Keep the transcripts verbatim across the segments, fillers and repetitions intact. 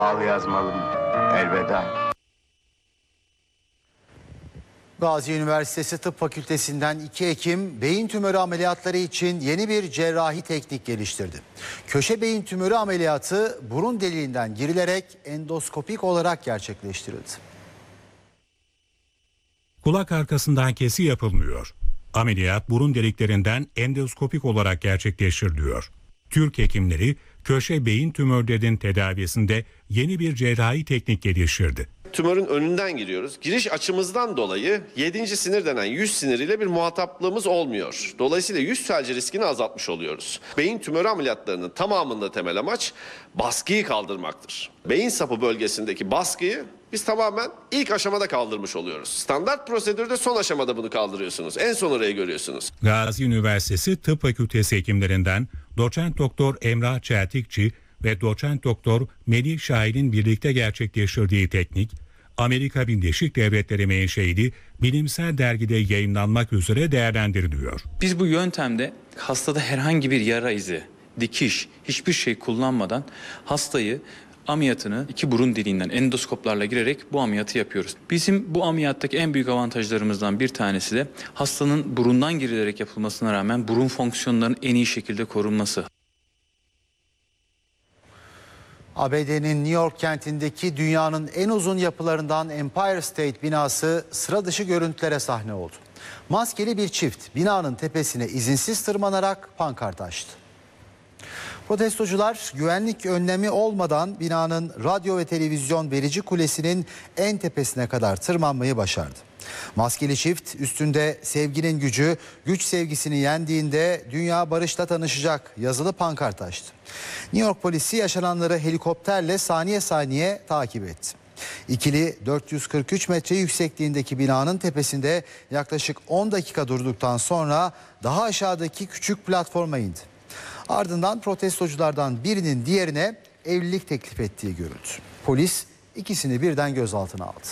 Al yazmalım. Elveda. Gazi Üniversitesi Tıp Fakültesinden iki hekim beyin tümörü ameliyatları için yeni bir cerrahi teknik geliştirdi. Köşe beyin tümörü ameliyatı burun deliğinden girilerek endoskopik olarak gerçekleştirildi. Kulak arkasından kesi yapılmıyor. Ameliyat burun deliklerinden endoskopik olarak gerçekleştiriliyor. Türk hekimleri köşe beyin tümörlerinin tedavisinde yeni bir cerrahi teknik geliştirdi. Tümörün önünden giriyoruz. Giriş açımızdan dolayı yedinci sinir denen yüz siniriyle bir muhataplığımız olmuyor. Dolayısıyla yüz felci riskini azaltmış oluyoruz. Beyin tümörü ameliyatlarının tamamında temel amaç baskıyı kaldırmaktır. Beyin sapı bölgesindeki baskıyı biz tamamen ilk aşamada kaldırmış oluyoruz. Standart prosedürde son aşamada bunu kaldırıyorsunuz. En son orayı görüyorsunuz. Gazi Üniversitesi Tıp Fakültesi hekimlerinden doçent doktor Emrah Çeltikçi ve doçent doktor Melih Şahin'in birlikte gerçekleştirdiği teknik, Amerika Birleşik Devletleri menşeili bilimsel dergide yayınlanmak üzere değerlendiriliyor. Biz bu yöntemde hastada herhangi bir yara izi, dikiş, hiçbir şey kullanmadan hastayı ameliyatını iki burun deliğinden endoskoplarla girerek bu ameliyatı yapıyoruz. Bizim bu ameliyattaki en büyük avantajlarımızdan bir tanesi de hastanın burundan girilerek yapılmasına rağmen burun fonksiyonlarının en iyi şekilde korunması. A B D'nin New York kentindeki dünyanın en uzun yapılarından Empire State binası sıra dışı görüntülere sahne oldu. Maskeli bir çift binanın tepesine izinsiz tırmanarak pankart açtı. Protestocular güvenlik önlemi olmadan binanın radyo ve televizyon verici kulesinin en tepesine kadar tırmanmayı başardı. Maskeli çift üstünde sevginin gücü, güç sevgisini yendiğinde dünya barışla tanışacak yazılı pankart açtı. New York polisi yaşananları helikopterle saniye saniye takip etti. İkili dört yüz kırk üç metre yüksekliğindeki binanın tepesinde yaklaşık on dakika durduktan sonra daha aşağıdaki küçük platforma indi. Ardından protestoculardan birinin diğerine evlilik teklif ettiği görüldü. Polis ikisini birden gözaltına aldı.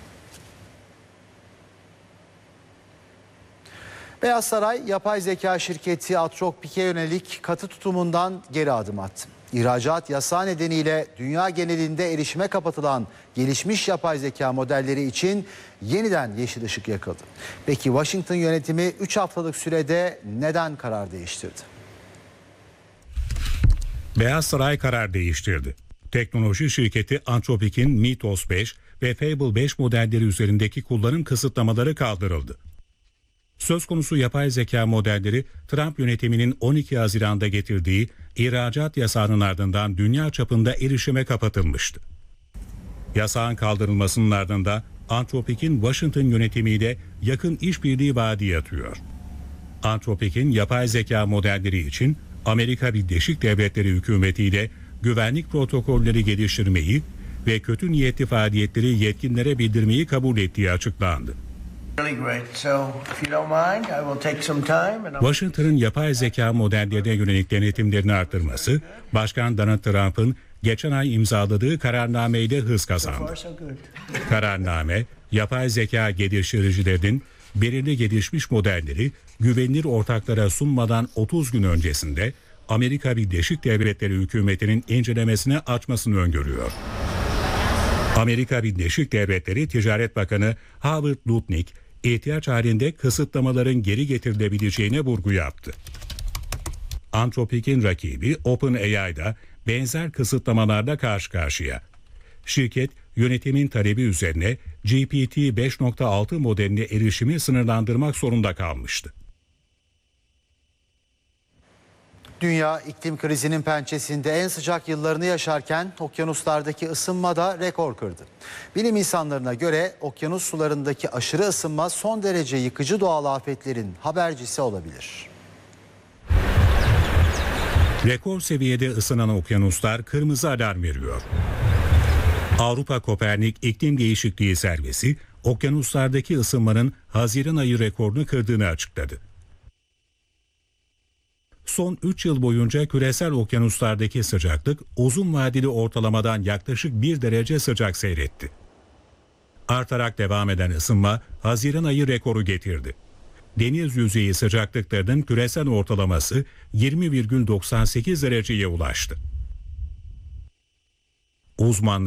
Beyaz Saray, yapay zeka şirketi Anthropic'e yönelik katı tutumundan geri adım attı. İhracat yasağı nedeniyle dünya genelinde erişime kapatılan gelişmiş yapay zeka modelleri için yeniden yeşil ışık yakıldı. Peki Washington yönetimi üç haftalık sürede neden karar değiştirdi? Beyaz Saray karar değiştirdi. Teknoloji şirketi Anthropic'in Mythos beş ve Fable beş modelleri üzerindeki kullanım kısıtlamaları kaldırıldı. Söz konusu yapay zeka modelleri Trump yönetiminin on iki Haziran'da getirdiği ihracat yasağının ardından dünya çapında erişime kapatılmıştı. Yasağın kaldırılmasının ardından Anthropic'in Washington yönetimiyle yakın işbirliği vaadi yatıyor. Anthropic'in yapay zeka modelleri için Amerika Birleşik Devletleri hükümetiyle güvenlik protokolleri geliştirmeyi ve kötü niyetli faaliyetleri yetkililere bildirmeyi kabul ettiği açıklandı. Washington'ın yapay zeka modellerine yönelik denetimlerini artırması, Başkan Donald Trump'ın geçen ay imzaladığı kararnameyle hız kazandı. Kararname, yapay zeka geliştiricilerinin belirli gelişmiş modelleri güvenilir ortaklara sunmadan otuz gün öncesinde Amerika Birleşik Devletleri hükümetinin incelemesine açmasını öngörüyor. Amerika Birleşik Devletleri Ticaret Bakanı Howard Lutnick, ihtiyaç halinde kısıtlamaların geri getirilebileceğine vurgu yaptı. Anthropic'in rakibi OpenAI'da benzer kısıtlamalarla karşı karşıya. Şirket, yönetimin talebi üzerine G P T beş nokta altı modeline erişimi sınırlandırmak zorunda kalmıştı. Dünya iklim krizinin pençesinde en sıcak yıllarını yaşarken okyanuslardaki ısınma da rekor kırdı. Bilim insanlarına göre okyanus sularındaki aşırı ısınma son derece yıkıcı doğal afetlerin habercisi olabilir. Rekor seviyede ısınan okyanuslar kırmızı alarm veriyor. Avrupa Kopernik İklim Değişikliği Servisi, okyanuslardaki ısınmanın Haziran ayı rekorunu kırdığını açıkladı. Son üç yıl boyunca küresel okyanuslardaki sıcaklık uzun vadeli ortalamadan yaklaşık bir derece sıcak seyretti. Artarak devam eden ısınma Haziran ayı rekoru getirdi. Deniz yüzeyi sıcaklıklarının küresel ortalaması yirmi virgül doksan sekiz dereceye ulaştı. Uzmanlar